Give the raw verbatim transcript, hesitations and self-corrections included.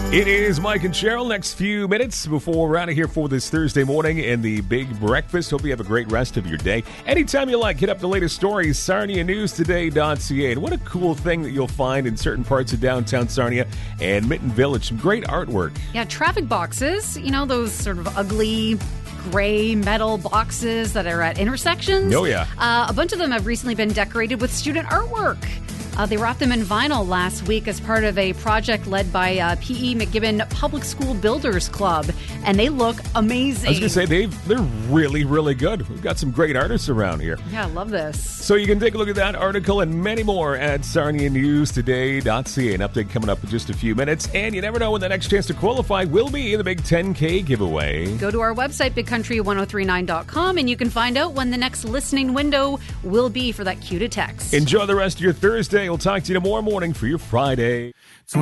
It is Mike and Cheryl. Next few minutes before we're out of here for this Thursday morning and the big breakfast. Hope you have a great rest of your day. Anytime you like, hit up the latest stories, sarnia news today dot c a. And what a cool thing that you'll find in certain parts of downtown Sarnia and Mitten Village. Some great artwork. Yeah, traffic boxes, you know, those sort of ugly gray metal boxes that are at intersections. Oh, yeah. Uh, a bunch of them have recently been decorated with student artwork. Uh, they wrapped them in vinyl last week as part of a project led by uh, P E McGibbon Public School Builders Club, and they look amazing. I was going to say, they've, they're really, really good. We've got some great artists around here. Yeah, I love this. So you can take a look at that article and many more at sarnia news today dot c a. An update coming up in just a few minutes, and you never know when the next chance to qualify will be in the big ten K giveaway. Go to our website, big country ten thirty-nine dot com, and you can find out when the next listening window will be for that cue to text. Enjoy the rest of your Thursday. We'll talk to you tomorrow morning for your Friday.